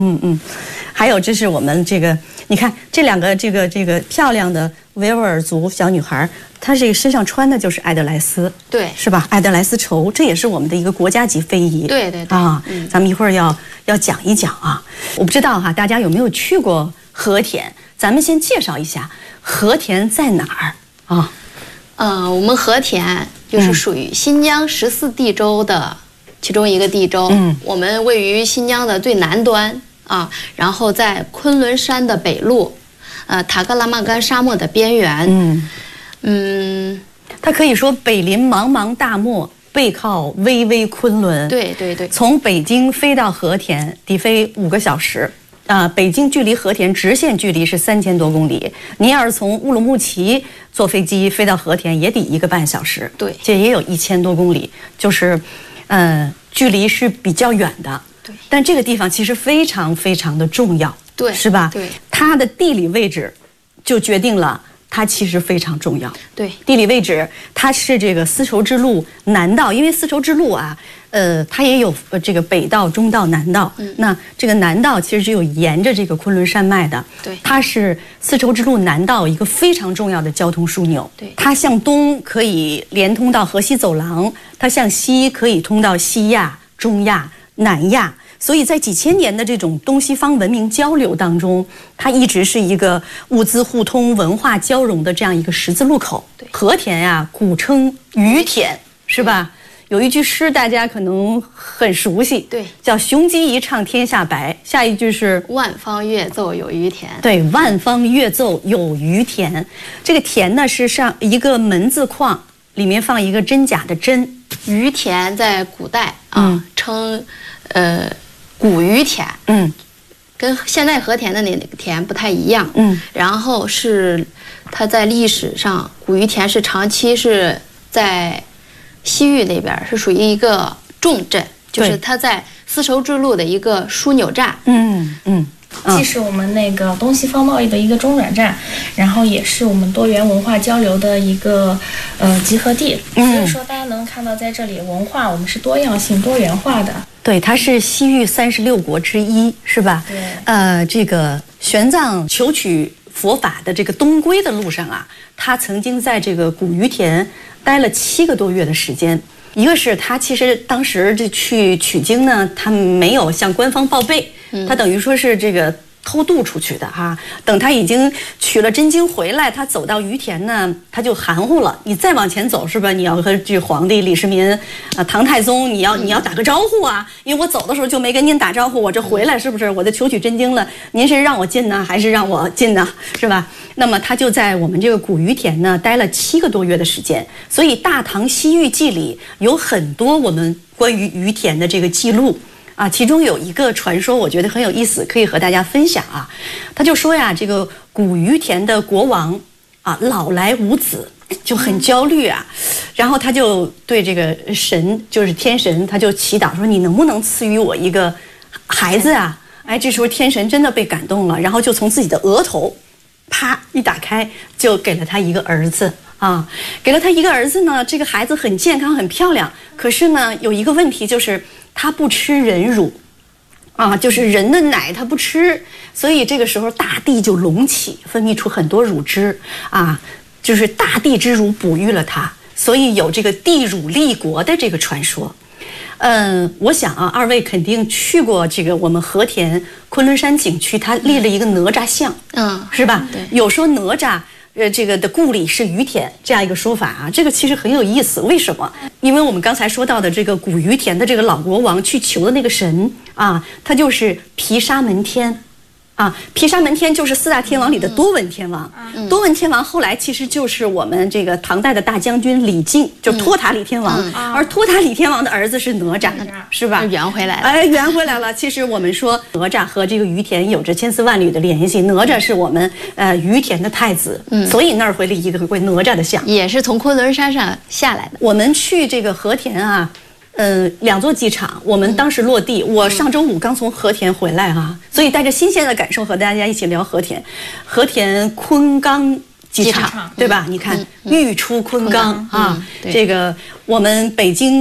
还有这是我们这个，你看这两个这个漂亮的维吾尔族小女孩，她这个身上穿的就是爱德莱斯， 对， 是吧？爱德莱斯绸，这也是我们的一个国家级非遗。 对啊，咱们一会儿要讲一讲啊。我不知道哈，大家有没有去过和田？咱们先介绍一下和田在哪儿啊？ 我们和田就是属于新疆14地州的其中一个地州。我们位于新疆的最南端。然后在昆仑山的北麓，塔克拉玛干沙漠的边缘， 它可以说北临茫茫大漠，背靠巍巍昆仑。 对， 从北京飞到和田得飞5个小时，北京距离和田直线距离是3000多公里。您要是从乌鲁木齐坐飞机飞到和田，也得1个半小时。 对， 这也有1000多公里，就是，距离是比较远的。 对， 但这个地方其实非常非常的重要， 对， 是吧？ 对， 它的地理位置就决定了它其实非常重要。 对， 地理位置它是这个丝绸之路南道，因为丝绸之路啊，它也有这个北道、中道、南道。那这个南道其实只有沿着这个昆仑山脉的， 对， 它是丝绸之路南道一个非常重要的交通枢纽。 对， 它向东可以连通到河西走廊，它向西可以通到西亚、中亚、南亚。所以在几千年的这种东西方文明交流当中，它一直是一个物资互通、文化交融的这样一个十字路口。和田呀，古称于田，是吧？有一句诗大家可能很熟悉， 对， 叫雄鸡一唱天下白。下一句是万方乐奏有于田。 对，万方乐奏有于田。这个田呢是上一个门字框，里面放一个真假的真。 于田在古代称古于田，跟现在和田的那个田不太一样，然后是它在历史上，古于田是长期是在西域那边，是属于一个重镇，就是它在丝绸之路的一个枢纽站， 既是我们那个东西方贸易的一个中转站，然后也是我们多元文化交流的一个集合地。所以说大家能看到，在这里文化我们是多样性、多元化的。 对，它是西域36国之一，是吧？ 对。 这个玄奘求取佛法的这个东归的路上啊，他曾经在这个古于田待了7个多月的时间。一个是他其实当时这去取经呢，他没有向官方报备，他等于说是这个偷渡出去的哈。等他已经取了真经回来，他走到于田呢，他就含糊了。你再往前走是吧？你要和这皇帝李世民唐太宗，你要打个招呼啊。因为我走的时候就没跟您打招呼，我这回来是不是我就求取真经了？您是让我进呢，还是让我进呢？是吧？那么他就在我们这个古于田呢待了7个多月的时间。所以《大唐西域记》里有很多我们关于于田的这个记录。其中有一个传说，我觉得很有意思，可以和大家分享啊。他就说呀，这个古于田的国王老来无子，就很焦虑啊。然后他就对这个神，就是天神，他就祈祷说：“你能不能赐予我一个孩子啊？”这时候天神真的被感动了，然后就从自己的额头，啪一打开，就给了他一个儿子。给了他一个儿子呢，这个孩子很健康很漂亮，可是呢有一个问题，就是他不吃人乳，就是人的奶他不吃，所以这个时候大地就隆起，分泌出很多乳汁就是大地之乳哺育了他，所以有这个地乳立国的这个传说。我想二位肯定去过这个我们和田昆仑山景区，它立了一个哪吒像，是吧？ 对， 有说哪吒这个的故里是于田这样一个说法这个其实很有意思。为什么？因为我们刚才说到的这个古于田的这个老国王去求的那个神他就是毗沙门天。毗沙门天就是4大天王里的多闻天王。多闻天王后来其实就是我们这个唐代的大将军李靖，就托塔李天王。而托塔李天王的儿子是哪吒，是吧？ 圆回来了。 圆回来了。其实我们说哪吒和这个于田有着千丝万缕的联系。哪吒是我们于田的太子，所以那儿会立一个哪吒的像， 也是从昆仑山上下来的。 我们去这个和田2座机场，我们当时落地。我上周5刚从和田回来所以带着新鲜的感受和大家一起聊和田。和田昆冈机场，对吧？你看，欲出昆冈这个我们北京。